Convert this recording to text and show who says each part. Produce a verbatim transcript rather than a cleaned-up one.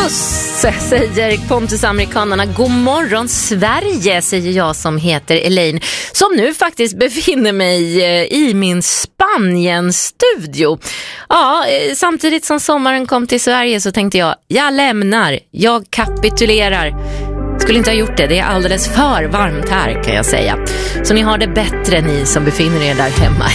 Speaker 1: Pontus, säger Pontus-amerikanerna. God morgon Sverige, säger jag som heter Elaine, som nu faktiskt befinner mig i min Spanien-studio. Ja, samtidigt som sommaren kom till Sverige så tänkte jag, jag lämnar, jag kapitulerar. Skulle inte ha gjort det, det är alldeles för varmt här kan jag säga. Så ni har det bättre, ni som befinner er där hemma